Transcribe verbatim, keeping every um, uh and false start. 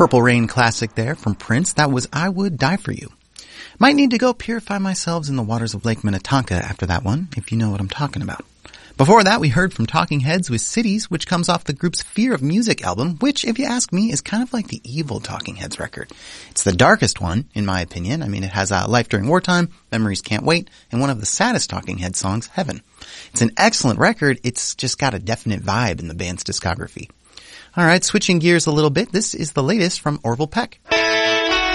Purple Rain classic there from Prince. That was I Would Die For You. Might need to go purify myself in the waters of Lake Minnetonka after that one, if you know what I'm talking about. Before that, we heard from Talking Heads with Cities, which comes off the group's Fear of Music album, which, if you ask me, is kind of like the evil Talking Heads record. It's the darkest one, in my opinion. I mean, it has uh, Life During Wartime, Memories Can't Wait, and one of the saddest Talking Heads songs, Heaven. It's an excellent record. It's just got a definite vibe in the band's discography. All right, switching gears a little bit, this is the latest from Orville Peck.